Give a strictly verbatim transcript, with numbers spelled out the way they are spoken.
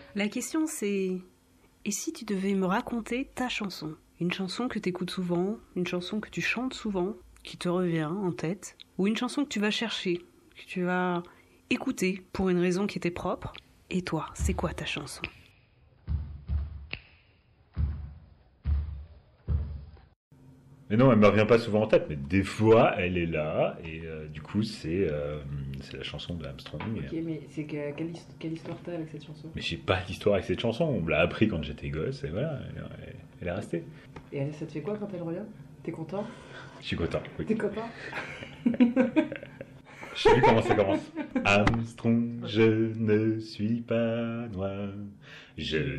La question c'est, et si tu devais me raconter ta chanson? Une chanson que tu écoutes souvent, une chanson que tu chantes souvent, qui te revient en tête, ou une chanson que tu vas chercher, que tu vas écouter pour une raison qui était propre. Et toi, c'est quoi ta chanson? Mais non, elle me revient pas souvent en tête, mais des fois, elle est là, et euh, du coup, c'est euh, c'est la chanson de Armstrong. Ok, mais c'est que, quelle, his- quelle histoire t'as avec cette chanson? Mais j'ai pas d'histoire avec cette chanson, on me l'a appris quand j'étais gosse, et voilà, elle, elle est restée. Et elle, ça te fait quoi quand elle revient? T'es content? Je suis content, oui. T'es content? Je sais plus comment ça commence. Armstrong, je ne suis pas noir, je